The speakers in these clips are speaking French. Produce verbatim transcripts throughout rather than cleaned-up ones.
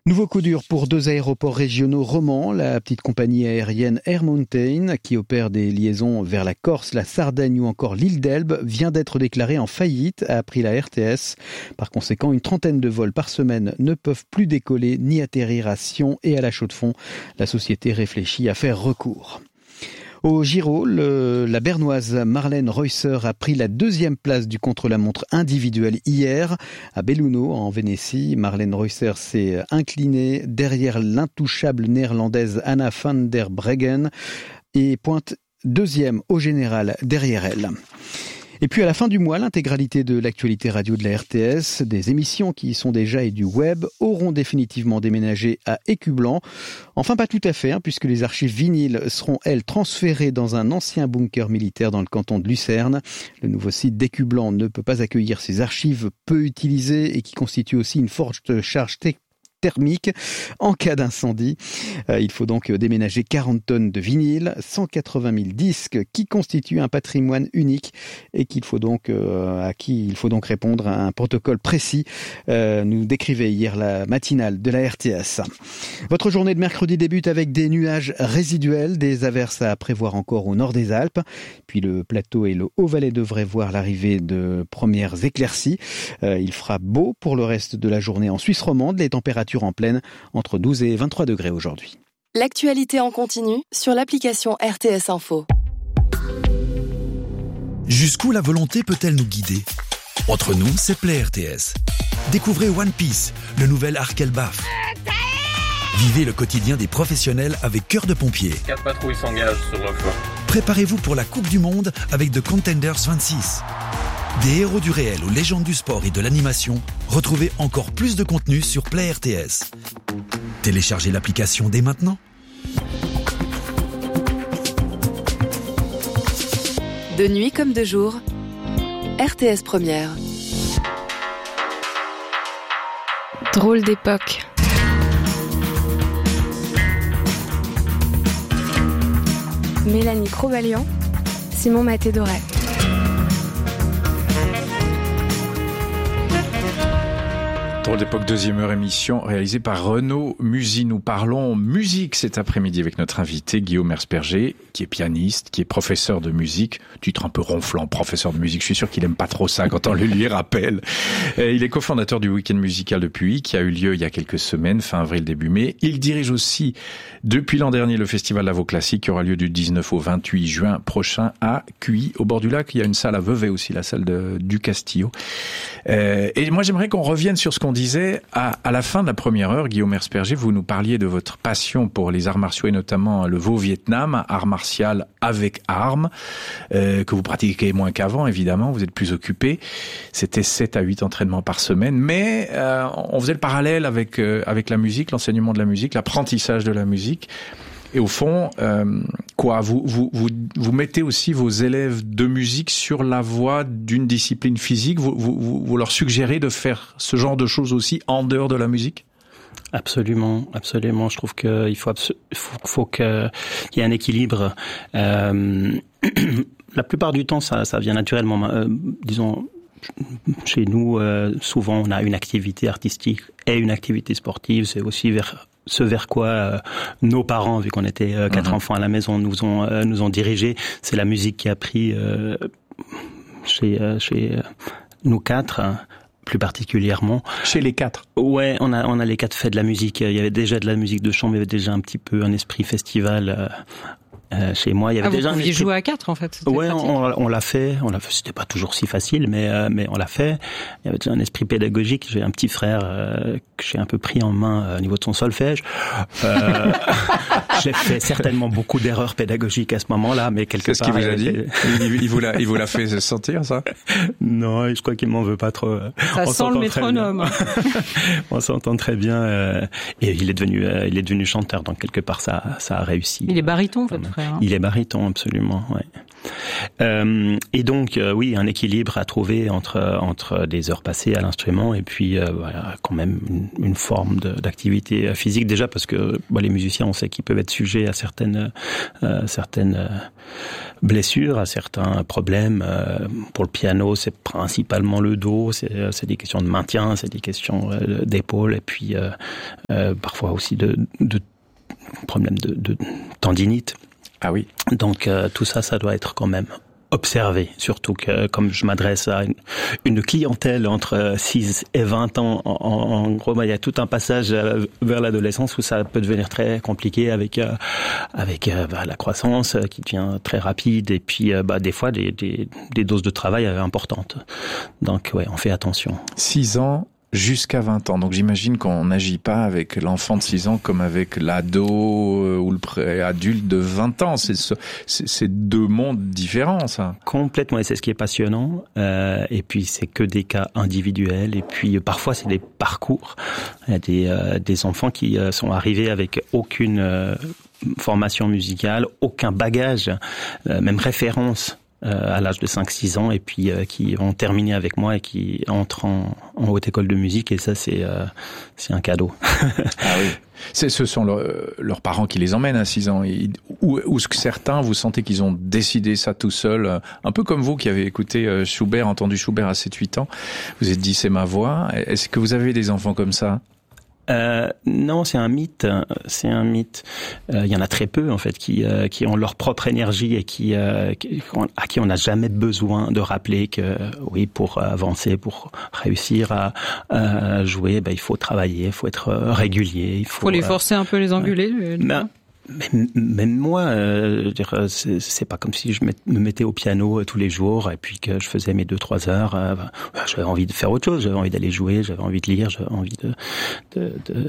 Nouveau coup dur pour deux aéroports régionaux romans. La petite compagnie aérienne Air Mountain, qui opère des liaisons vers la Corse, la Sardaigne ou encore l'île d'Elbe, vient d'être déclarée en faillite, a appris la R T S. Par conséquent, une trentaine de vols par semaine ne peuvent plus décoller ni atterrir à Sion et à la Chaux-de-Fonds. La société réfléchit à faire recours. Au Giro, le, la Bernoise Marlène Reusser a pris la deuxième place du contre-la-montre individuel hier. À Belluno, en Vénétie, Marlène Reusser s'est inclinée derrière l'intouchable néerlandaise Anna van der Breggen et pointe deuxième au général derrière elle. Et puis à la fin du mois, l'intégralité de l'actualité radio de la R T S, des émissions qui y sont déjà et du web, auront définitivement déménagé à Écublanc. Enfin, pas tout à fait, hein, puisque les archives vinyles seront, elles, transférées dans un ancien bunker militaire dans le canton de Lucerne. Le nouveau site d'Écublanc ne peut pas accueillir ces archives peu utilisées et qui constituent aussi une forte charge technique thermique en cas d'incendie. Euh, il faut donc déménager quarante tonnes de vinyle, cent quatre-vingt mille disques qui constituent un patrimoine unique et qu'il faut donc, euh, à qui il faut donc répondre à un protocole précis, euh, nous décrivait hier la matinale de la R T S. Votre journée de mercredi débute avec des nuages résiduels, des averses à prévoir encore au nord des Alpes, puis le plateau et le Haut-Valais devraient voir l'arrivée de premières éclaircies. Euh, il fera beau pour le reste de la journée en Suisse romande, les températures en pleine entre douze et vingt-trois degrés aujourd'hui. L'actualité en continu sur l'application R T S Info. Jusqu'où la volonté peut-elle nous guider ? Entre nous, c'est Play R T S. Découvrez One Piece, le nouvel arc Elbaf. Vivez le quotidien des professionnels avec Cœur de Pompier. Quatre patrouilles s'engagent sur le flanc. Préparez-vous pour la Coupe du Monde avec The Contenders vingt-six. Des héros du réel aux légendes du sport et de l'animation, retrouvez encore plus de contenu sur Play R T S. Téléchargez l'application dès maintenant. De nuit comme de jour, R T S Première. Drôle d'époque. Mélanie Crobalian, Simon Maté-Doré. Drôle d'époque, deuxième heure émission réalisée par Renaud Musy. Nous parlons musique cet après-midi avec notre invité Guillaume Herzberger, qui est pianiste, qui est professeur de musique, titre un peu ronflant, professeur de musique. Je suis sûr qu'il aime pas trop ça quand on le lui rappelle. Il est cofondateur du week-end musical de Puy, qui a eu lieu il y a quelques semaines, fin avril, début mai. Il dirige aussi, depuis l'an dernier, le festival Lavaux Classique, qui aura lieu du dix-neuf au vingt-huit juin prochain à Cuy, au bord du lac. Il y a une salle à Vevey aussi, la salle de, du Castillo. Euh, et moi, j'aimerais qu'on revienne sur ce qu'on disait à, à la fin de la première heure. Guillaume Herzberger, vous nous parliez de votre passion pour les arts martiaux et notamment le Veau-Vietnam, art martial avec armes, euh, que vous pratiquez moins qu'avant, évidemment, vous êtes plus occupé. C'était sept à huit entraînements par semaine, mais euh, on faisait le parallèle avec, euh, avec la musique, l'enseignement de la musique, l'apprentissage de la musique. Et au fond, euh, quoi, vous, vous, vous, vous mettez aussi vos élèves de musique sur la voie d'une discipline physique. Vous, vous, vous leur suggérez de faire ce genre de choses aussi en dehors de la musique ? Absolument, absolument. Je trouve qu'il faut, faut, faut qu'il y ait un équilibre. Euh, la plupart du temps, ça, ça vient naturellement. Euh, disons, chez nous, euh, souvent, on a une activité artistique et une activité sportive. C'est aussi vers ce vers quoi euh, nos parents, vu qu'on était euh, quatre mmh. enfants à la maison, nous ont euh, nous ont dirigés. C'est la musique qui a pris euh, chez euh, chez euh, nous quatre. Hein, plus particulièrement. Chez les quatre. Ouais, on a on a les quatre fait de la musique. Il y avait déjà de la musique de chambre, il y avait déjà un petit peu un esprit festival. Euh, Euh, chez moi, il y avait ah, déjà. Vous pouviez jouer à quatre, en fait. Ouais, on, on l'a fait. On l'a fait. C'était pas toujours si facile, mais euh, mais on l'a fait. Il y avait déjà un esprit pédagogique. J'ai un petit frère euh, que j'ai un peu pris en main euh, au niveau de son solfège. Euh, j'ai fait certainement beaucoup d'erreurs pédagogiques à ce moment-là, mais quelque Qu'est-ce part. Qu'est-ce qu'il vous a dit était... il, il vous l'a, il vous l'a fait sentir, ça? Non, je crois qu'il m'en veut pas trop. Ça on sent le métronome. On s'entend très bien. Euh, et il est devenu, euh, il est devenu chanteur, donc quelque part ça, ça a réussi. Il est baryton, votre frère. Hein. Il est baryton. Absolument, ouais. Euh, et donc, euh, oui, un équilibre à trouver entre entre des heures passées à l'instrument et puis euh, voilà, quand même une, une forme de, d'activité physique déjà parce que bah, les musiciens, on sait qu'ils peuvent être sujets à certaines euh, certaines euh, blessures, à certains problèmes. Euh, pour le piano, c'est principalement le dos, c'est c'est des questions de maintien, c'est des questions euh, d'épaule et puis euh, euh, parfois aussi de de problèmes de, de tendinite. Ah oui. Donc euh, tout ça, ça doit être quand même observé. Surtout que comme je m'adresse à une, une clientèle entre six et vingt ans, en, en gros, bah, il y a tout un passage vers l'adolescence où ça peut devenir très compliqué avec euh, avec euh, bah, la croissance qui devient très rapide et puis euh, bah, des fois des, des, des doses de travail importantes. Donc ouais, on fait attention. six ans jusqu'à vingt ans. Donc j'imagine qu'on n'agit pas avec l'enfant de six ans comme avec l'ado ou le pré-adulte de vingt ans. C'est, ce, c'est, c'est deux mondes différents, ça. Complètement, et c'est ce qui est passionnant. Euh, et puis c'est que des cas individuels. Et puis parfois c'est des parcours. Il y a des, euh, des enfants qui euh, sont arrivés avec aucune euh, formation musicale, aucun bagage, euh, même référence. Euh, à l'âge de cinq six ans et puis euh, qui ont terminé avec moi et qui entrent en, en haute école de musique et ça c'est euh, c'est un cadeau. Ah oui. C'est, ce sont leur, leurs parents qui les emmènent à six ans. Ils, ou, ou certains, vous sentez qu'ils ont décidé ça tout seuls, un peu comme vous qui avez écouté Schubert, entendu Schubert à sept huit ans. Vous êtes dit c'est ma voix. Est-ce que vous avez des enfants comme ça? Euh, non, c'est un mythe. C'est un mythe. Il euh, y en a très peu en fait qui euh, qui ont leur propre énergie et qui, euh, qui à qui on n'a jamais besoin de rappeler que oui, pour avancer, pour réussir à, à jouer, ben il faut travailler, il faut être régulier. Il faut, faut les forcer euh, un peu, les engueuler. Euh, ben, Mais, même moi, euh, c'est, c'est pas comme si je me mettais au piano tous les jours et puis que je faisais mes deux trois heures. Euh, j'avais envie de faire autre chose, j'avais envie d'aller jouer, j'avais envie de lire, j'avais envie de de de,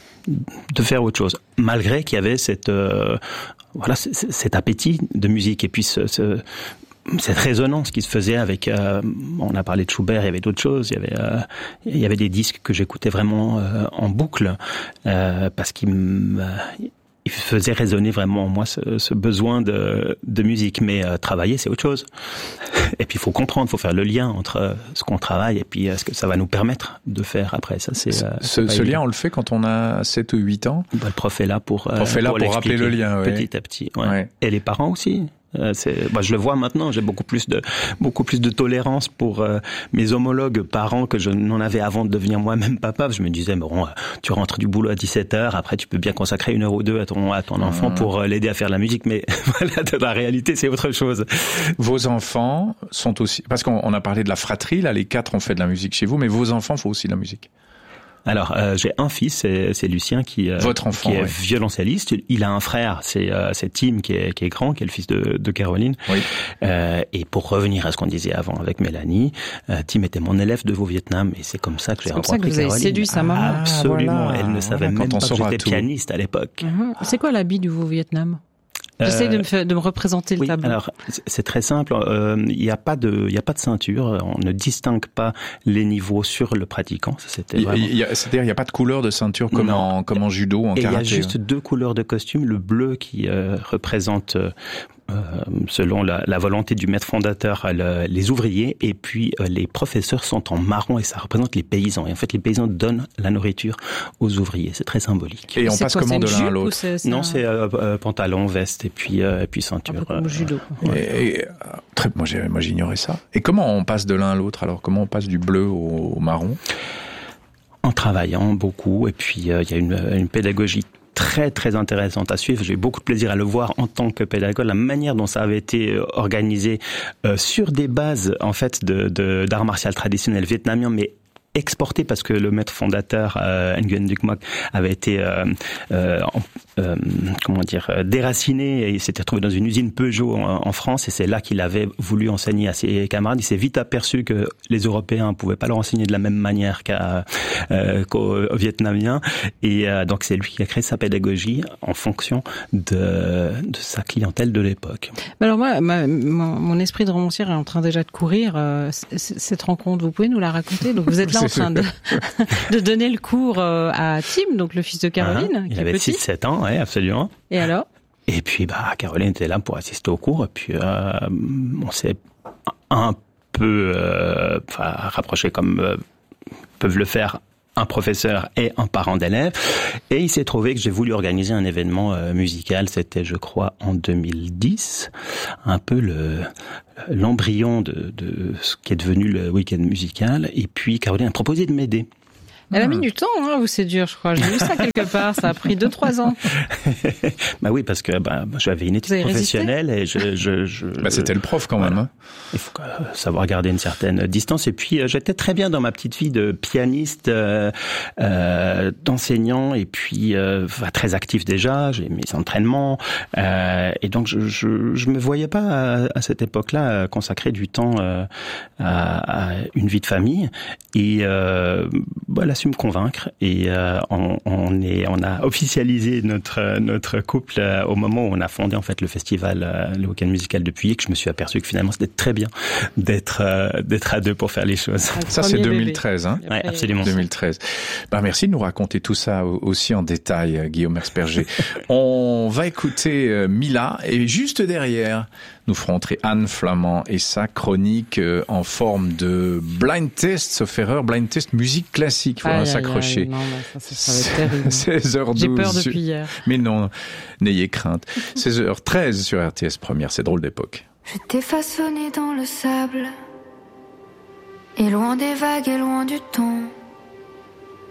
de faire autre chose. Malgré qu'il y avait cette euh, voilà cet appétit de musique et puis ce, ce cette résonance qui se faisait avec, euh, on a parlé de Schubert, il y avait d'autres choses, il y avait, euh, il y avait des disques que j'écoutais vraiment euh, en boucle euh, parce qu'ils me il faisait résonner vraiment en moi ce, ce besoin de, de musique. Mais euh, travailler, c'est autre chose. Et puis, il faut comprendre, il faut faire le lien entre ce qu'on travaille et puis euh, ce que ça va nous permettre de faire après. Ça, c'est, ce euh, c'est ce lien, on le fait quand on a sept ou huit ans. Bah, le prof est là pour, euh, le prof est là pour, pour rappeler le lien. Ouais. Petit à petit. Ouais. Ouais. Et les parents aussi. Euh, c'est, bah, je le vois maintenant, j'ai beaucoup plus de beaucoup plus de tolérance pour euh, mes homologues parents que je n'en avais avant de devenir moi-même papa. Je me disais bon, tu rentres du boulot à dix-sept heures, après tu peux bien consacrer une heure ou deux à ton à ton mmh. enfant pour euh, l'aider à faire de la musique, mais voilà, la réalité c'est autre chose. Vos enfants sont aussi, parce qu'on on a parlé de la fratrie, là les quatre ont fait de la musique chez vous, mais vos enfants font aussi de la musique. Alors, euh, j'ai un fils, c'est, c'est Lucien qui, euh, Votre enfant, qui est oui. violoncelliste. Il a un frère, c'est, euh, c'est Tim qui est, qui est grand, qui est le fils de, de Caroline. Oui. Euh, et pour revenir à ce qu'on disait avant avec Mélanie, euh, Tim était mon élève de Veau Vietnam et c'est comme ça que j'ai rencontré Caroline. C'est comme ça que vous avez séduit sa maman. Absolument. Ah, voilà. Elle ne savait voilà, même pas que j'étais tout. pianiste à l'époque. Mmh. C'est quoi l'habit du Veau Vietnam? J'essaie de me, faire, de me représenter le oui, tableau. Alors, c'est très simple. Il euh, n'y a pas de, il y a pas de ceinture. On ne distingue pas les niveaux sur le pratiquant. Ça, c'était il, vraiment... il y a, c'est-à-dire, il n'y a pas de couleur de ceinture comme non. en, comme en judo, en Et karaté. Il y a juste deux couleurs de costume. Le bleu qui euh, représente, euh, selon la, la volonté du maître fondateur, le, les ouvriers. Et puis, euh, les professeurs sont en marron et ça représente les paysans. Et en fait, les paysans donnent la nourriture aux ouvriers. C'est très symbolique. Et on c'est passe quoi, comment de l'un à l'autre? c'est, c'est Non, un... c'est euh, euh, pantalon, veste et puis, euh, et puis ceinture. Un peu comme euh, judo. Et, et, très, moi, j'ai, moi, j'ignorais ça. Et comment on passe de l'un à l'autre? Alors, comment on passe du bleu au, au marron? En travaillant beaucoup. Et puis, euh, il y a une, une pédagogie très très intéressante à suivre. J'ai eu beaucoup de plaisir à le voir en tant que pédagogue, la manière dont ça avait été organisé euh, sur des bases en fait de, de d'art martial traditionnel vietnamien, mais exporté parce que le maître fondateur euh, Nguyen Duc Ngoc avait été euh, euh, euh, comment dire déraciné et il s'était retrouvé dans une usine Peugeot en, en France et c'est là qu'il avait voulu enseigner à ses camarades. Il s'est vite aperçu que les Européens ne pouvaient pas leur enseigner de la même manière qu'à, euh, qu'aux Vietnamiens et euh, donc c'est lui qui a créé sa pédagogie en fonction de, de sa clientèle de l'époque. Alors moi, ma, mon, mon esprit de romancière est en train déjà de courir. Euh, cette rencontre, vous pouvez nous la raconter? Donc vous êtes là en train de, de donner le cours à Tim, donc le fils de Caroline. Ah, qui il est avait petit. six sept ans, oui, absolument. Et alors? Et puis, bah, Caroline était là pour assister au cours. Et puis, euh, on s'est un peu euh, enfin, rapproché comme euh, peuvent le faire un professeur et un parent d'élève. Et il s'est trouvé que j'ai voulu organiser un événement euh, musical. C'était, je crois, en deux mille dix. Un peu le l'embryon de, de ce qui est devenu le week-end musical. Et puis, Caroline a proposé de m'aider. Elle a mis du temps, hein, vous, c'est dur, je crois. J'ai vu ça quelque part, ça a pris deux, trois ans. Bah oui, parce que bah, j'avais une éthique professionnelle et je... je, je bah c'était le prof quand voilà. même. Hein. Il faut savoir garder une certaine distance. Et puis, j'étais très bien dans ma petite vie de pianiste, euh, euh, d'enseignant, et puis euh, très actif déjà. J'ai mes entraînements. Euh, et donc, je, je, je me voyais pas à, à cette époque-là consacrer du temps euh, à, à une vie de famille. Et euh, bah, là, me convaincre et euh, on, on est on a officialisé notre notre couple euh, au moment où on a fondé en fait le festival euh, le week-end musical de Puy et que je me suis aperçu que finalement c'était très bien d'être euh, d'être à deux pour faire les choses. Ça c'est deux mille treize hein. Ouais, absolument. deux mille treize. Bah merci de nous raconter tout ça aussi en détail, Guillaume Mersperger. On va écouter euh, Mila et juste derrière nous ferons entrer Anne Flamand et sa chronique euh, en forme de blind test, sauf erreur, blind test musique classique. Il faudra s'accrocher. Non, non, ça, ça va être terrible. seize heures douze. J'ai peur depuis hier. Mais non, n'ayez crainte. seize heures treize sur R T S Première, c'est Drôle d'époque. Je t'ai façonné dans le sable, et loin des vagues et loin du temps.